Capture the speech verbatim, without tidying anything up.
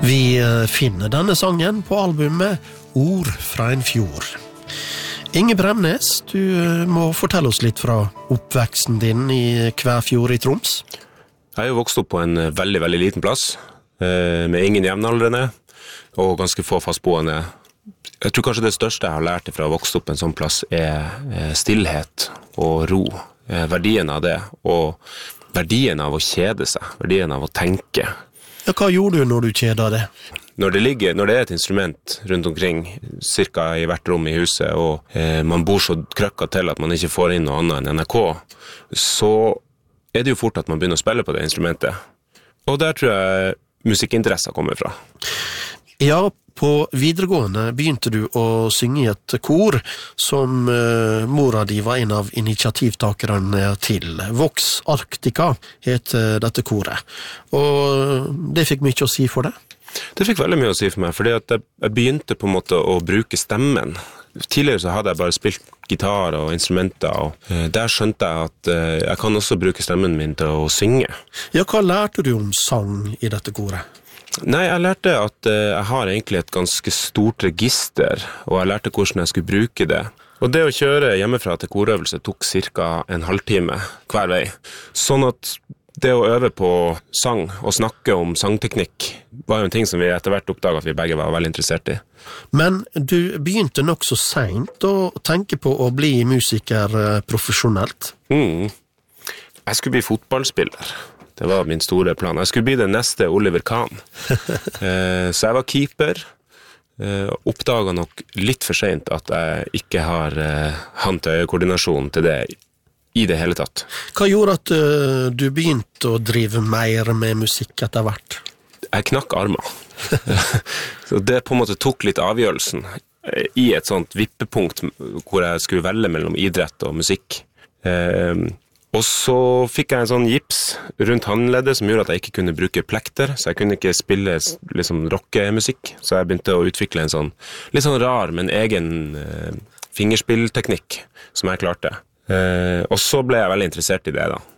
Vi finner denne sangen på albumet Ord fra en fjord. Inge Bremnes, du må fortelle oss litt fra oppveksten din i Kvæfjord i Troms. Jeg har jo vokst opp på en veldig, veldig liten plass, med ingen jevnaldrende og ganske få fastboende. Jeg tror kanskje det største jeg har lært fra å vokse opp på en sånn plass er stillhet og ro. Verdien av det, og verdien av å kjede seg, verdien av å tenke. Ja, hva gjorde du når du kjeda det? Når det ligger, når det er et instrument rundt omkring, cirka i hvert rom i huset, og eh, man bor så krøkket til at man ikke får inn noe annet enn N R K, så er det jo fort at man begynner å spille på det instrumentet. Og der tror jeg musikkinteresser kommer fra. Ja, på videregående begynte du å synge i et kor som uh, mora di var en av initiativtakerne til. Vox Arctica het uh, dette koret. Og det fikk mye å si for det? Det fikk veldig mye å si for meg, fordi at jeg, jeg begynte på en måte å bruke stemmen. Tidligere så hadde jeg bare spilt gitar og instrumenter, og uh, der skjønte jeg at uh, jeg kan også bruke stemmen min til å synge. Ja, hva lærte du om sang i dette koret? Nei, jeg lærte at uh, jeg har egentlig et ganske stort register, og jeg lærte hvordan jeg skulle bruke det. Og det å kjøre hjemmefra til korøvelse tok cirka en halvtime hver vei. Sånn at det å øve på sang og snakke om sangteknikk var jo en ting som vi etter hvert oppdaget at vi begge var veldig interessert i. Men du begynte nok så sent å tenke på å bli musiker profesjonelt. Mm. Jeg skulle bli fotballspiller. Det var min store plan. Jeg skulle bli den neste Oliver Kahn. eh, så jeg var keeper. Eh, oppdaget nok litt for sent at jeg ikke har eh, hand-til-øye-koordinasjon til det i det hele tatt. Hva gjorde at uh, du begynte å drive mer med musikk etter hvert? Jeg knakk armer. Så det på en måte tok litt avgjørelsen i et sånt vippepunkt hvor jeg skulle velge mellom idrett og musikk. Eh, Og så fikk jeg en sånn gips rundt håndleddet som gjorde at jeg ikke kunne bruke plekter, så jeg kunne ikke spille liksom rockemusikk. Så jeg begynte å utvikle en sånn litt sånn rar, men egen eh, fingerspillteknikk som jeg klarte. Eh, og så ble jeg veldig interessert i det da.